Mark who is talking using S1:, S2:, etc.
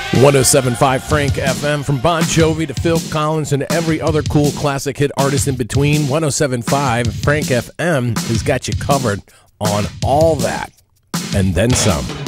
S1: 107.5 Frank FM, from Bon Jovi to Phil Collins and every other cool classic hit artist in between. 107.5 Frank FM has got you covered on all that and then some.